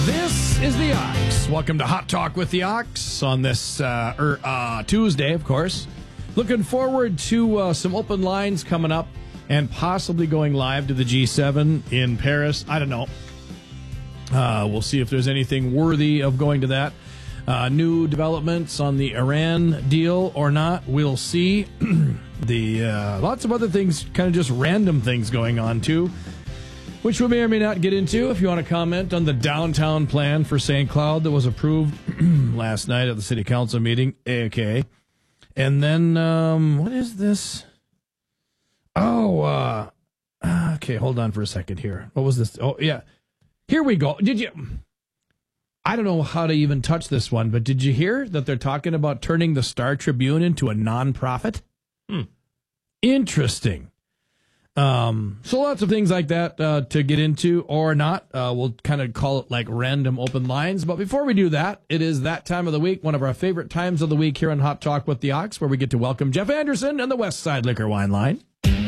This is the Ox. Welcome to Hot Talk with the Ox on this Tuesday, of course. Looking forward to some open lines coming up and possibly going live to the G7 in Paris. I don't know. We'll see if there's anything worthy of going to that. New developments on the Iran deal or not. We'll see. Lots of other things, kind of just random things going on, too, which we may or may not get into. If you want to comment on the downtown plan for St. Cloud that was approved last night at the city council meeting, okay. And then, what is this? Oh, okay, hold on for a second here. What was this? Oh, yeah. Here we go. I don't know how to even touch this one, but did you hear that they're talking about turning the Star Tribune into a nonprofit? Interesting. So lots of things like that to get into or not. We'll kind of call it like random open lines. But before we do that, it is that time of the week, one of our favorite times of the week here on Hot Talk with the Ox, where we get to welcome Jeff Anderson and the West Side Liquor Wine Line.